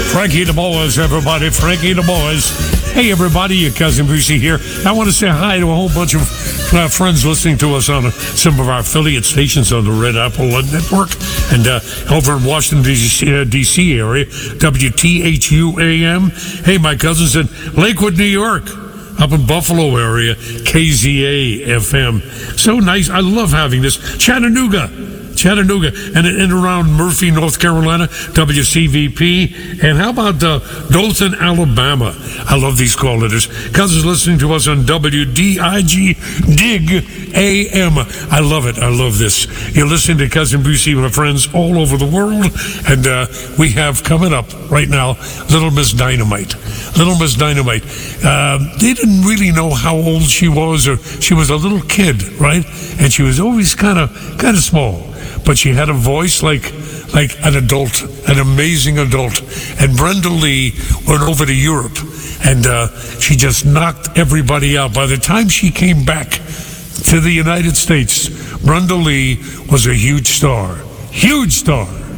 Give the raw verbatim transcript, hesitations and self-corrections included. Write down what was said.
Frankie the Boys, everybody. Frankie the Boys. Hey, everybody, your cousin Brucey here. I want to say hi to a whole bunch of uh, friends listening to us on uh, some of our affiliate stations on the Red Apple Network and uh, over in Washington, D C area, W T H U A M. Hey, my cousins in Lakewood, New York. Up in Buffalo area, K Z A F M. So nice. I love having this. Chattanooga. Chattanooga, and, and around Murphy, North Carolina, W C V P, and how about uh, Dothan, Alabama? I love these call letters. Cousins listening to us on W D I G Dig A M. I love it. I love this. You're listening to Cousin Brucey with my friends all over the world, and uh, we have coming up right now Little Miss Dynamite. Little Miss Dynamite. Uh, they didn't really know how old she was, or she was a little kid, right? And she was always kind of kind of small. But she had a voice like like an adult, an amazing adult. And Brenda Lee went over to Europe, and uh, she just knocked everybody out. By the time she came back to the United States, Brenda Lee was a huge star. Huge star.